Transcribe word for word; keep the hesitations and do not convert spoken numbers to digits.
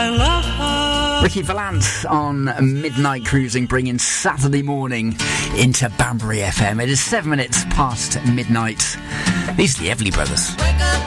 I love her. Ricky Valance on Midnight Cruising, bringing Saturday morning into Banbury F M. It is seven minutes past midnight. These are the Everly Brothers.